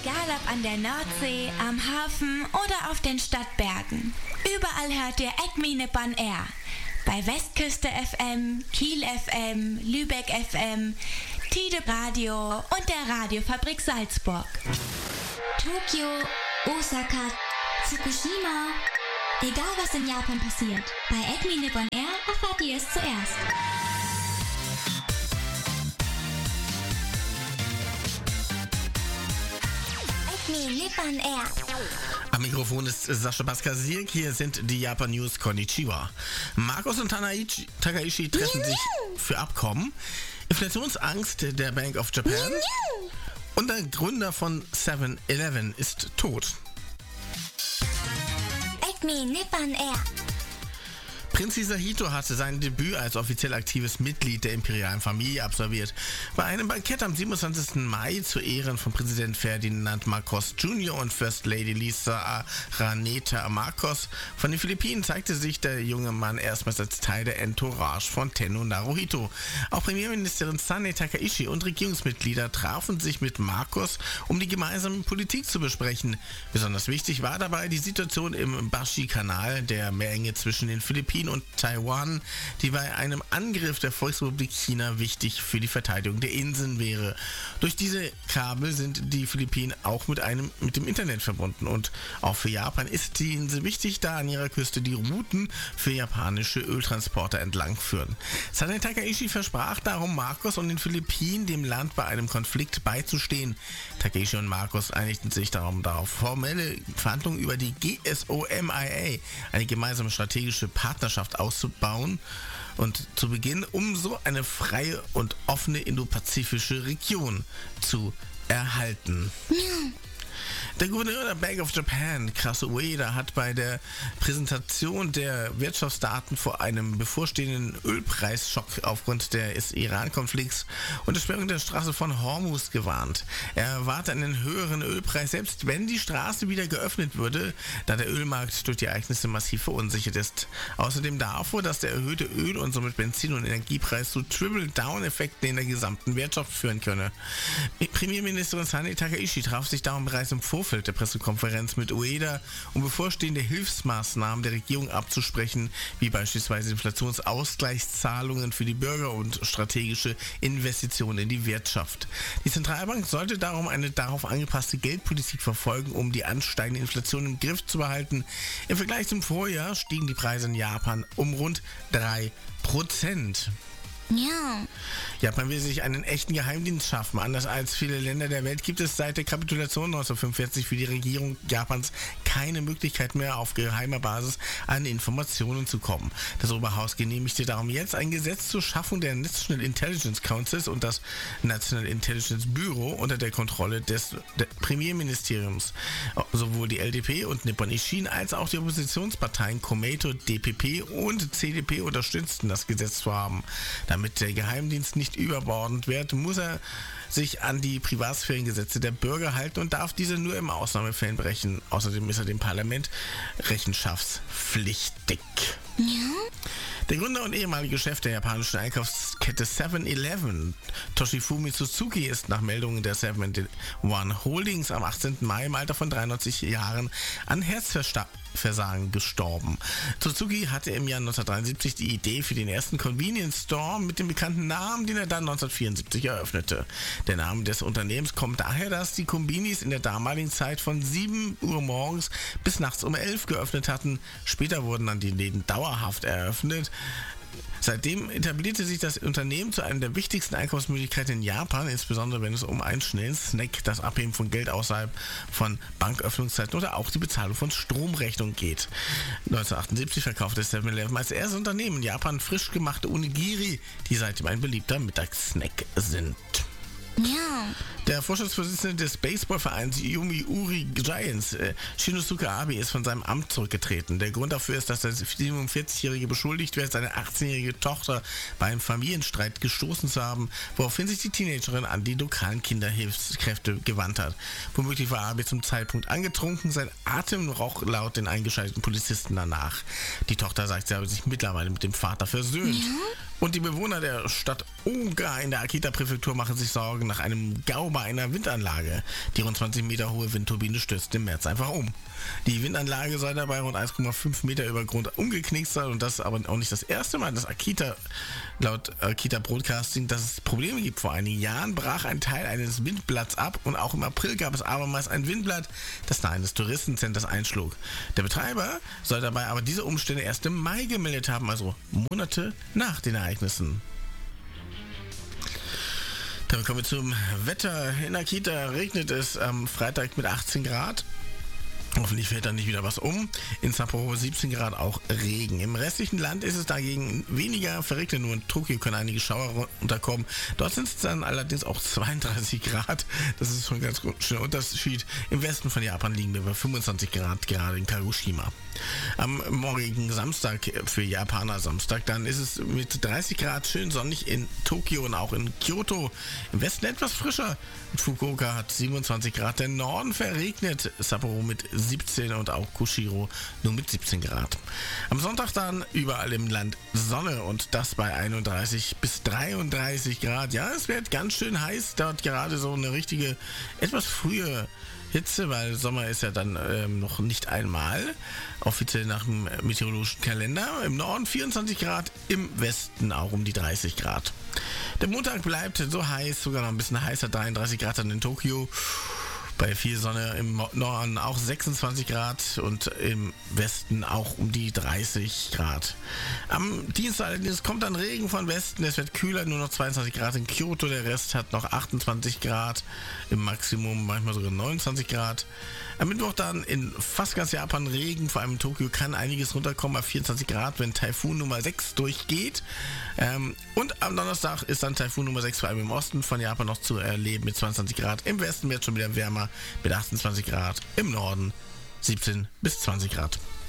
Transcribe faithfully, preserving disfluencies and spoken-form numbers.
Egal ob an der Nordsee, am Hafen oder auf den Stadtbergen. Überall hört ihr Acme Nippon Air. Bei Westküste F M, Kiel F M, Lübeck F M, Tide Radio und der Radiofabrik Salzburg. Tokio, Osaka, Fukushima. Egal was in Japan passiert, bei Acme Nippon Air erfahrt ihr es zuerst. Acme Nippon Air. Am Mikrofon ist Sascha Baskasiek, hier sind die Japan News. Konnichiwa. Markus und Tanaichi, Takaichi treffen sich für Abkommen. Inflationsangst der Bank of Japan. Und der Gründer von seven eleven ist tot. Acme Nippon Air. Prinz Hisahito hatte sein Debüt als offiziell aktives Mitglied der imperialen Familie absolviert. Bei einem Bankett am siebenundzwanzigsten Mai zu Ehren von Präsident Ferdinand Marcos Junior und First Lady Lisa Araneta Marcos von den Philippinen zeigte sich der junge Mann erstmals als Teil der Entourage von Tenno Naruhito. Auch Premierministerin Sanae Takaichi und Regierungsmitglieder trafen sich mit Marcos, um die gemeinsame Politik zu besprechen. Besonders wichtig war dabei die Situation im Bashi-Kanal, der Meerenge zwischen den Philippinen und Taiwan, die bei einem Angriff der Volksrepublik China wichtig für die Verteidigung der Inseln wäre. Durch diese Kabel sind die Philippinen auch mit einem mit dem Internet verbunden und auch für Japan ist die Insel wichtig, da an ihrer Küste die Routen für japanische Öltransporter entlang führen. Sanae Takaichi versprach darum Marcos und den Philippinen, dem Land bei einem Konflikt beizustehen. Takaichi und Marcos einigten sich darum darauf, formelle Verhandlungen über die G S O M I A, eine gemeinsame strategische Partnerschaft auszubauen und zu Beginn, um so eine freie und offene indopazifische Region zu erhalten. Der Gouverneur der Bank of Japan, Kazuo Ueda, hat bei der Präsentation der Wirtschaftsdaten vor einem bevorstehenden Ölpreisschock aufgrund des Iran-Konflikts und der Sperrung der Straße von Hormuz gewarnt. Er erwartet einen höheren Ölpreis, selbst wenn die Straße wieder geöffnet würde, da der Ölmarkt durch die Ereignisse massiv verunsichert ist. Außerdem davor, dass der erhöhte Öl- und somit Benzin- und Energiepreis zu Triple-Down-Effekten in der gesamten Wirtschaft führen könne. Premierministerin Sanae Takaichi traf sich darum bereits im Vorfeld der Pressekonferenz mit Ueda, um bevorstehende Hilfsmaßnahmen der Regierung abzusprechen, wie beispielsweise Inflationsausgleichszahlungen für die Bürger und strategische Investitionen in die Wirtschaft. Die Zentralbank sollte darum eine darauf angepasste Geldpolitik verfolgen, um die ansteigende Inflation im Griff zu behalten. Im Vergleich zum Vorjahr stiegen die Preise in Japan um rund drei Prozent. Ja. Japan will sich einen echten Geheimdienst schaffen. Anders als viele Länder der Welt gibt es seit der Kapitulation neunzehnhundertfünfundvierzig für die Regierung Japans keine Möglichkeit mehr, auf geheimer Basis an Informationen zu kommen. Das Oberhaus genehmigte darum jetzt ein Gesetz zur Schaffung der National Intelligence Councils und das National Intelligence Bureau unter der Kontrolle des Premierministeriums. Sowohl die L D P und Nippon Ishin als auch die Oppositionsparteien Komeito, D P P und C D P unterstützten das Gesetzvorhaben. Damit der Geheimdienst nicht überbordend wird, muss er sich an die Privatsphärengesetze der Bürger halten und darf diese nur im Ausnahmefällen brechen. Außerdem ist er dem Parlament rechenschaftspflichtig. Ja? Der Gründer und ehemalige Chef der japanischen Einkaufskette seven eleven, Toshifumi Suzuki, ist nach Meldungen der seven eleven Holdings am achtzehnten Mai im Alter von dreiundneunzig Jahren an Herzversagen gestorben. Suzuki hatte im Jahr neunzehnhundertdreiundsiebzig die Idee für den ersten Convenience Store mit dem bekannten Namen, den er dann neunzehnhundertvierundsiebzig eröffnete. Der Name des Unternehmens kommt daher, dass die Kombinis in der damaligen Zeit von sieben Uhr morgens bis nachts um elf geöffnet hatten. Später wurden dann die Läden dauerhaft eröffnet. Seitdem etablierte sich das Unternehmen zu einer der wichtigsten Einkaufsmöglichkeiten in Japan, insbesondere wenn es um einen schnellen Snack, das Abheben von Geld außerhalb von Banköffnungszeiten oder auch die Bezahlung von Stromrechnungen geht. neunzehnhundertachtundsiebzig verkaufte seven eleven als erstes Unternehmen in Japan frisch gemachte Onigiri, die seitdem ein beliebter Mittagssnack sind. Ja. Der Vorstandsvorsitzende des Baseballvereins Yomiuri Giants, äh, Shinosuke Abe, ist von seinem Amt zurückgetreten. Der Grund dafür ist, dass der siebenundvierzigjährige beschuldigt wird, seine achtzehnjährige Tochter bei einem Familienstreit gestoßen zu haben, woraufhin sich die Teenagerin an die lokalen Kinderhilfskräfte gewandt hat. Womöglich war Abe zum Zeitpunkt angetrunken, sein Atem roch laut den eingeschalteten Polizisten danach. Die Tochter sagt, sie habe sich mittlerweile mit dem Vater versöhnt. Ja? Und die Bewohner der Stadt Oga in der Akita-Präfektur machen sich Sorgen nach einem Gau bei einer Windanlage. Die rund zwanzig Meter hohe Windturbine stürzt im März einfach um. Die Windanlage soll dabei rund eins Komma fünf Meter über Grund umgeknickt sein und das ist aber auch nicht das erste Mal, dass Akita, laut Akita Broadcasting, dass es Probleme gibt. Vor einigen Jahren brach ein Teil eines Windblatts ab und auch im April gab es abermals ein Windblatt, das nahe eines Touristencenters einschlug. Der Betreiber soll dabei aber diese Umstände erst im Mai gemeldet haben, also Monate nach den Ereignissen. Dann kommen wir zum Wetter. In Akita regnet es am Freitag mit achtzehn Grad. Hoffentlich fällt dann nicht wieder was um. In Sapporo siebzehn Grad, auch Regen. Im restlichen Land ist es dagegen weniger verregnet. Nur in Tokio können einige Schauer unterkommen. Dort sind es dann allerdings auch zweiunddreißig Grad. Das ist schon ein ganz schöner Unterschied. Im Westen von Japan liegen wir bei fünfundzwanzig Grad, gerade in Kagoshima. Am morgigen Samstag, für Japaner Samstag, dann ist es mit dreißig Grad schön sonnig in Tokio und auch in Kyoto. Im Westen etwas frischer. Fukuoka hat siebenundzwanzig Grad. Der Norden verregnet. Sapporo mit siebzehn und auch Kushiro nur mit siebzehn Grad. Am Sonntag dann überall im Land Sonne und das bei einunddreißig bis dreiunddreißig Grad. Ja, es wird ganz schön heiß. Dort gerade so eine richtige, etwas frühe Hitze, weil Sommer ist ja dann ähm, noch nicht einmal, offiziell nach dem meteorologischen Kalender. Im Norden vierundzwanzig Grad, im Westen auch um die dreißig Grad. Der Montag bleibt so heiß, sogar noch ein bisschen heißer, dreiunddreißig Grad dann in Tokio. Bei viel Sonne im Norden auch sechsundzwanzig Grad und im Westen auch um die dreißig Grad. Am Dienstag allerdings kommt dann Regen von Westen, es wird kühler, nur noch zweiundzwanzig Grad in Kyoto, der Rest hat noch achtundzwanzig Grad, im Maximum manchmal sogar neunundzwanzig Grad. Am Mittwoch dann in fast ganz Japan Regen, vor allem in Tokio kann einiges runterkommen auf vierundzwanzig Grad, wenn Taifun Nummer sechs durchgeht. Ähm, und am Donnerstag ist dann Taifun Nummer sechs vor allem im Osten von Japan noch zu erleben mit zweiundzwanzig Grad. Im Westen wird schon wieder wärmer mit achtundzwanzig Grad, im Norden siebzehn bis zwanzig Grad.